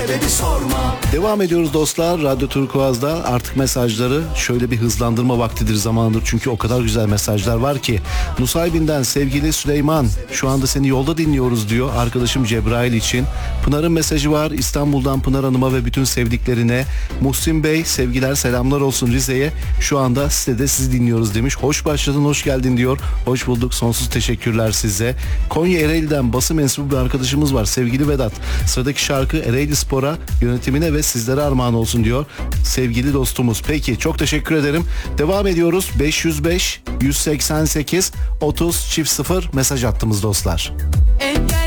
sebebi sorma. Devam ediyoruz dostlar. Radyo Turkuaz'da artık mesajları şöyle bir hızlandırma vaktidir, zamanıdır. Çünkü o kadar güzel mesajlar var ki. Nusaybin'den sevgili Süleyman, şu anda seni yolda dinliyoruz diyor arkadaşım Cebrail için. Pınar'ın mesajı var İstanbul'dan Pınar Hanım'a ve bütün sevdiklerine. Muhsin Bey, sevgiler selamlar olsun Rize'ye. Şu anda sitede sizi dinliyoruz demiş. Hoş başladın, hoş geldin diyor. Hoş bulduk, sonsuz teşekkürler size. Konya Ereğli'den basın mensubu bir arkadaşımız var sevgili Vedat. Sıradaki şarkı Ereğli Spor'a, yönetimine ve sizlere armağan olsun diyor sevgili dostumuz. Peki, çok teşekkür ederim. Devam ediyoruz. 505 188 30 0 mesaj attığımız dostlar.